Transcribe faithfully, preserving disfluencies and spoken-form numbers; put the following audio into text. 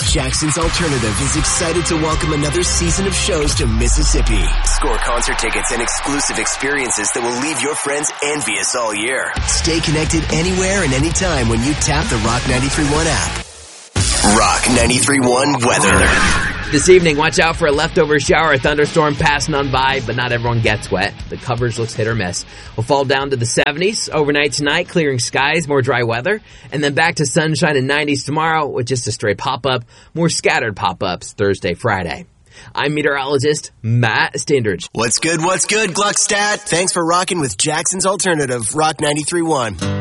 Jackson's Alternative is excited to welcome another season of shows to Mississippi. Score concert tickets and exclusive experiences that will leave your friends envious all year. Stay connected anywhere and anytime when you tap the Rock ninety-three point one app. Rock ninety-three point one weather. This evening, watch out for a leftover shower or thunderstorm passing on by, but not everyone gets wet. The coverage looks hit or miss. We'll fall down to the seventies overnight tonight, clearing skies, more dry weather, and then back to sunshine and nineties tomorrow with just a stray pop-up, more scattered pop-ups Thursday, Friday. I'm meteorologist Matt Standridge. What's good, what's good, Gluckstadt? Thanks for rocking with Jackson's Alternative, Rock ninety-three point one.